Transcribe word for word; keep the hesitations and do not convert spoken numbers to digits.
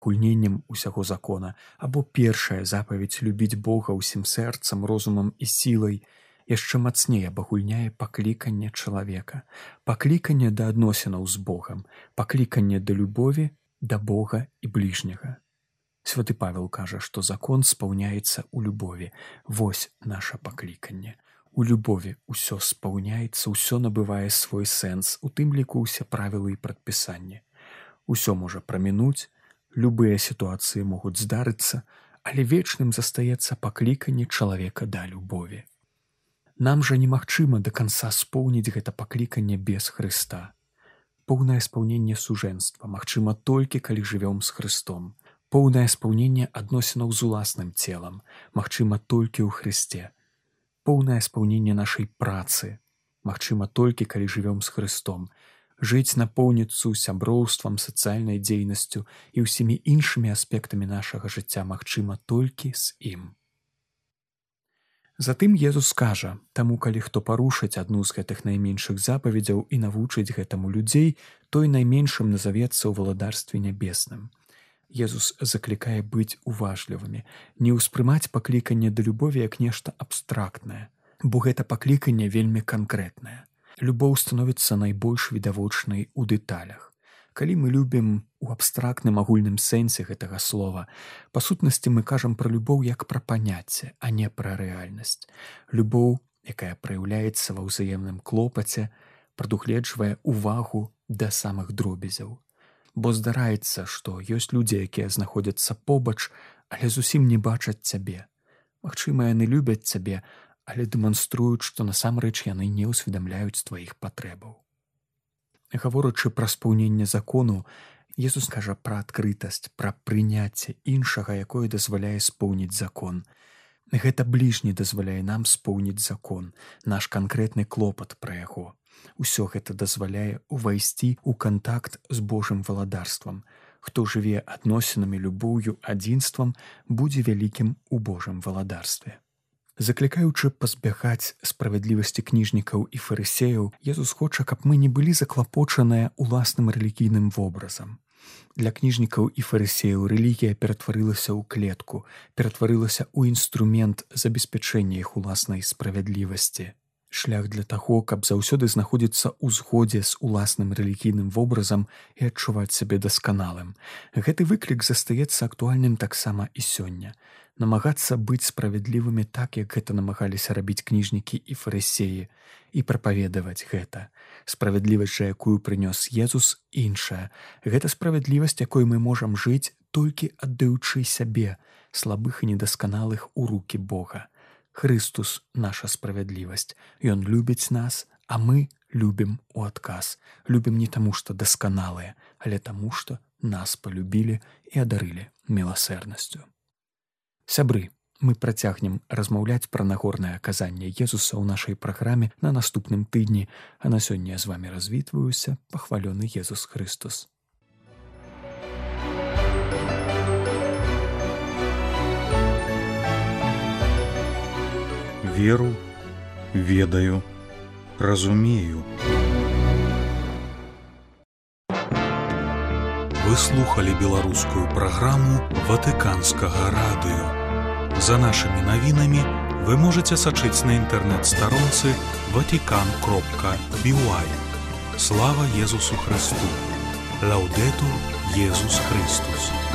гульненнем усяго закона, або першая запаведь любіць Бога ўсім сэрцам, розумам і сілай яшчэ мацней абагульняе пакліканне чалавека, пакліканне да адносінаў з Богам, пакліканне да любові да Бога і бліжняга. Святы Павел кажа, што закон спаўняецца ў любові. Вось наша пакліканне. У любові ўсё спаўняецца, ўсё набывае свой сэнс, у тым ліку ўсе правілы і прадпісанні. Усё можа прамінуць, любыя сітуацыі могуць здарыцца, але вечным застаецца пакліканне чалавека да любові. Нам жа немагчыма да канца споўніць гэта пакліканне без Хрыста. Поўнае спаўненне сужэнства магчыма толькі, калі жывём з Хрыстом. Поўнае спаўненне адносінаў з уласным целам магчыма толькі ў Хрысце. Поўнае спаўненне нашай працы магчыма толькі, калі жывём з Хрыстом. Жыць напоўніцу сяброўствам, сацыяльнай дзейнасцю і ўсімі іншымі аспектамі нашага жыцця магчыма толькі з ім. Затым Езус кажа, таму калі хто парушыць адну з гэтых найменшых запаведзяў і навучыць гэтаму людзей, той найменшым назавецца ў валадарстве нябесным. Езус заклікае быць уважлівымі, не ўспрымаць пакліканне да любові як нешта абстрактнае, бо гэта пакліканне вельмі канкрэтнае. Любоў становіцца найбольш відавочнай у дэталях. Калі мы любім у абстрактным агульным сэнсе гэтага слова, па сутнасці мы кажам пра любоў як пра паняцце, а не пра рэальнасць. Любоў, якая праяўляецца ва ўзаемным клопаце, прадугледжвае увагу да самых дробязяў. Бо здараецца, што ёсць людзі, якія знаходзяцца побач, але зусім не бачаць цябе. Магчыма, яны любяць цябе, але дэманструюць, што насамрэч яны не ўсведамляюць тваіх патрэбаў. Гаворачы пра спаўненне закону, Езус кажа пра адкрытасць, пра прыняцце іншага, якое дазваляе споўніць закон. Гэта бліжні дазваляе нам споўніць закон, наш канкрэтны клопат пра яго. Усё гэта дазваляе ўвайсці ў кантакт з Божым валадарствам. Хто жыве адносінамі, любоўю, адзінствам, будзе вялікім у Божым валадарстве. Заклікаючы пазбягаць справядлівасці кніжнікаў і фарысеяў, Езус хоча, каб мы не былі заклапочаныя уласным рэлігійным вобразам. Для кніжнікаў і фарысеяў рэлігія ператварылася ў клетку, ператварылася ў інструмент забеспячэння іх уласнай справядлівасці. Шлях для таго, каб заўсёды знаходзіцца ў згодзе з уласным рэлігійным вобразам і адчуваць сябе дасканалым. Гэты выклік застаецца актуальным таксама і сёння. Намагацца быць справядлівымі так, як гэта намагаліся рабіць кніжнікі і фарысеі, і прапаведаваць гэта. Справядлівасць жа, якую прынёс Езус, іншая. Гэта справядлівасць, якой мы можам жыць, толькі аддаючы сябе, слабых і недасканалых, у рукі Бога. Хрыстус – наша справядлівасць. Ён любіць нас, а мы любім у адказ. Любім не таму, што дасканалыя, але таму, што нас палюбілі і адарылі міласэрнасцю. Сябры, мы працягнем размаўляць пра нагорнае казанне Езуса ў нашай праграме на наступным тыдні, а на сёння я з вамі развітваюся, пахвалёны Езус Хрыстус. Веру, ведаю, разумею. Вы слухали беларускую праграму Ватыканскага радыё. За нашымі навінамі вы можаце сачыць на інтэрнэт-старонцы ватикан кропка би уай. Слава Езусу Христу! Лаўдэтур Езус Христус!